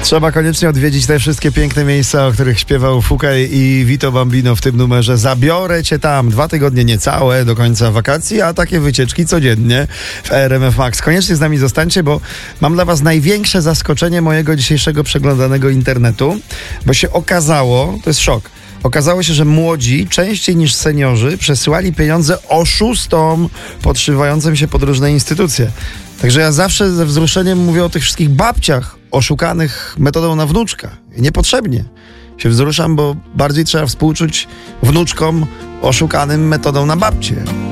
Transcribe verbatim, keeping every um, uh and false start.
Trzeba koniecznie odwiedzić te wszystkie piękne miejsca, o których śpiewał Fukaj i Vito Bambino w tym numerze. Zabiorę cię tam. Dwa tygodnie niecałe do końca wakacji, a takie wycieczki codziennie w R M F Max. Koniecznie z nami zostańcie, bo mam dla was największe zaskoczenie mojego dzisiejszego przeglądanego internetu, bo się okazało, to jest szok, okazało się, że młodzi częściej niż seniorzy przesyłali pieniądze oszustom podszywającym się pod różne instytucje. Także ja zawsze ze wzruszeniem mówię o tych wszystkich babciach oszukanych metodą na wnuczka. I niepotrzebnie się wzruszam, bo bardziej trzeba współczuć wnuczkom oszukanym metodą na babcie.